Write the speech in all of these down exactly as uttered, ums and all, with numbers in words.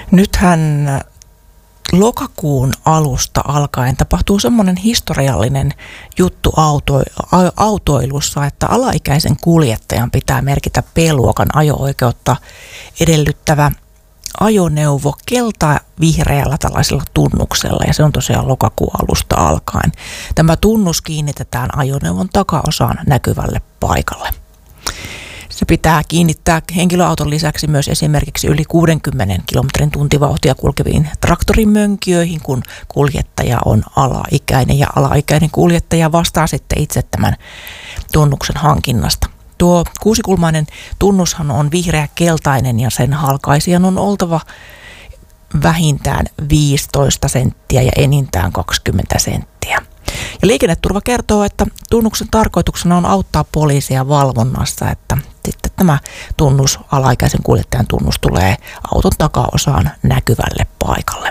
Nythän lokakuun alusta alkaen tapahtuu semmoinen historiallinen juttu auto, autoilussa, että alaikäisen kuljettajan pitää merkitä B-luokan ajo-oikeutta edellyttävä ajoneuvo kelta-vihreällä tällaisella tunnuksella, ja se on tosiaan lokakuun alusta alkaen. Tämä tunnus kiinnitetään ajoneuvon takaosaan näkyvälle paikalle. Se pitää kiinnittää henkilöauton lisäksi myös esimerkiksi yli kuudenkymmenen kilometrin tuntivauhtia kulkeviin traktorimönkijöihin, kun kuljettaja on alaikäinen, ja alaikäinen kuljettaja vastaa sitten itse tämän tunnuksen hankinnasta. Tuo kuusikulmainen tunnushan on vihreä-keltainen, ja sen halkaisijan on oltava vähintään viisitoista senttiä ja enintään kaksikymmentä senttiä. Ja liikenneturva kertoo, että tunnuksen tarkoituksena on auttaa poliisia valvonnassa, että sitten tämä tunnus, alaikäisen kuljettajan tunnus, tulee auton takaosaan näkyvälle paikalle.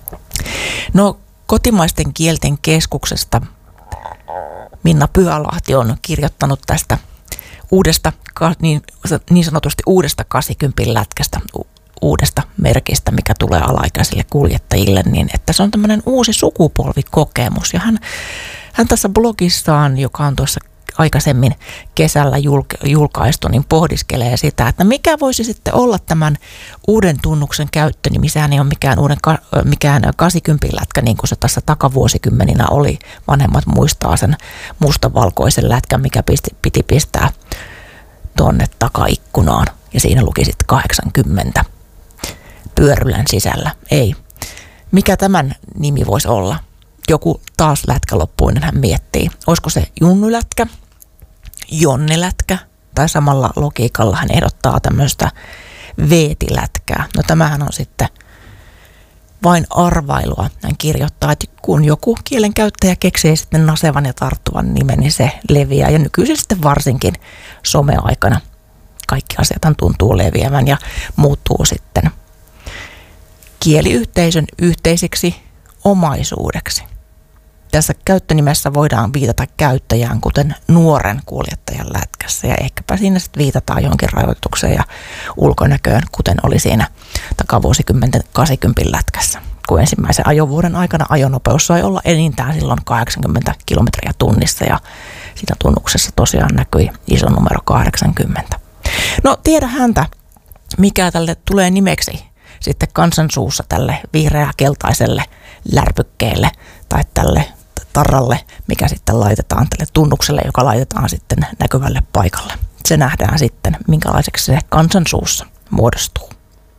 No, kotimaisten kielten keskuksesta Minna Pyhälahti on kirjoittanut tästä uudesta, niin, niin sanotusti uudesta kahdeksankymmenen lätkästä, uudesta merkistä, mikä tulee alaikäisille kuljettajille, niin että se on tämmöinen uusi sukupolvikokemus. Ja hän, hän tässä blogissaan, joka on tuossa aikaisemmin kesällä julk- julkaistu, niin pohdiskelee sitä, että mikä voisi sitten olla tämän uuden tunnuksen käyttö, niin sehän ei ole mikään, uuden, mikään kahdeksankymmenen lätkä, niin kuin se tässä takavuosikymmeninä oli. Vanhemmat muistaa sen mustavalkoisen lätkän, mikä pisti, piti pistää tuonne takaikkunaan, ja siinä luki sitten kahdeksankymmentä pyörylän sisällä. Ei. Mikä tämän nimi voisi olla? Joku taas lätkäloppuinen hän miettii. Olisiko se junnulätkä, jonnelätkä, tai samalla logiikalla hän ehdottaa tämmöistä veetilätkää. No tämähän on sitten vain arvailua. Hän kirjoittaa, että kun joku kielenkäyttäjä keksii sitten nasevan ja tarttuvan nimen, niin se leviää. Ja nykyisin sitten varsinkin someaikana kaikki asiat tuntuu leviävän ja muuttuu sitten kieliyhteisön yhteiseksi omaisuudeksi. Tässä käyttönimessä voidaan viitata käyttäjään, kuten nuoren kuljettajan lätkässä, ja ehkäpä siinä sitten viitataan johonkin rajoitukseen ja ulkonäköön, kuten oli siinä takavuosikymmenten kahdeksankymmenen lätkässä. Kun ensimmäisen ajovuoden aikana ajonopeus sai olla enintään silloin kahdeksankymmentä kilometriä tunnissa, ja siinä tunnuksessa tosiaan näkyi iso numero kahdeksankymmentä. No, tiedä häntä, mikä tälle tulee nimeksi sitten kansansuussa tälle vihreä-keltaiselle lärpykkeelle tai tälle tarralle, mikä sitten laitetaan tälle tunnukselle, joka laitetaan sitten näkyvälle paikalle. Se nähdään sitten, minkälaiseksi se kansansuussa muodostuu.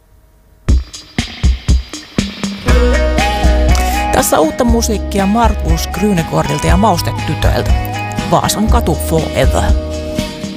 Tässä uutta musiikkia Markus Grünegårdilta ja Maustetytöiltä. Vaasan katu forever.